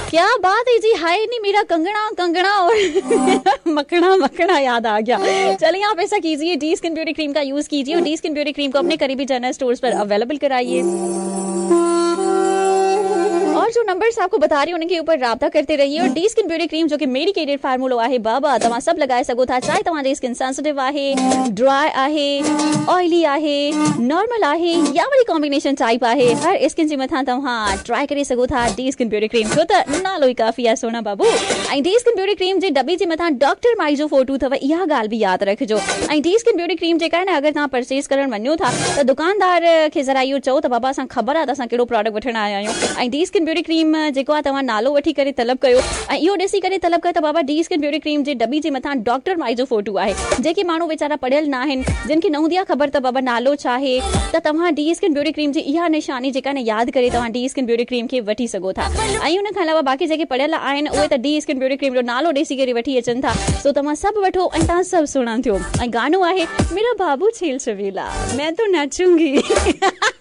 क्या बात है जी, हाय नहीं मेरा कंगना कंगना और मखना मखना याद आ गया। चलिए आप ऐसा कीजिए, डी स्किन ब्यूटी क्रीम का यूज कीजिए और डी स्किन ब्यूटी क्रीम को अपने करीबी जनरल स्टोर्स पर अवेलेबल कराइए और जो नंबर्स आपको बता रही हूं उनके ऊपर राब्ता करते रहिए। और डी स्किन ब्यूटी क्रीम जो कि मेडिकेटेड फार्मूलो आहे बाबा, तव्हां सब लगाए सघो था, चाहे तव्हांजी स्किन सेंसिटिव आहे, ड्राई आहे, ऑयली आहे, नॉर्मल आहे या वरी कॉम्बिनेशन टाइप आहे, हर स्किन जे मथां तव्हां ट्राई करे सघो था डी स्किन ब्यूटी क्रीम, छो त नालो ई काफ़ी आहे सोना बाबू। ऐं डी स्किन ब्यूटी क्रीम जे डब्बे जे मथां डॉक्टर माई जो फोटो अथव, इहा ॻाल्हि बि यादि रखिजो। ऐं डी स्किन ब्यूटी क्रीम जेका आहे न, अगरि तव्हां परचेस करणु वञो था त दुकानदार खे ज़रा इहो चओ त बाबा असां ख़बर आहे त असां कहिड़ो प्रोडक्ट वठण आया आहियूं। ऐं डी स्किन ब्यूटी क्रीम जेको आहे तव्हां नालो वठी करे तलब कयो ऐं इहो ॾिसी करे तलब कयो त बाबा डी स्किन ब्यूटी क्रीम जे डब्बी जे मथां डॉक्टर माई जो फोटो आहे। जेके माण्हू वेचारा पढ़ियल न आहिनि, जिन खे न हूंदी आहे ख़बर त बाबा नालो छा आहे, त तव्हां डी स्किन ब्यूटी क्रीम जी इहा निशानी जेका न यादि करे तव्हां डी स्किन ब्यूटी क्रीम खे वठी सघो था। ऐं उन खां अलावा बाक़ी जेके पढ़ियल आहिनि उहे त डी स्किन ब्यूटी क्रीम जो नालो ॾिसी करे वठी अचनि था। सो तव्हां सभु वठो ऐं तव्हां सभु सुणा थियो। ऐं गानो आहे मेरा बाबू छेल छबीला, मैं तो नाचूंगी।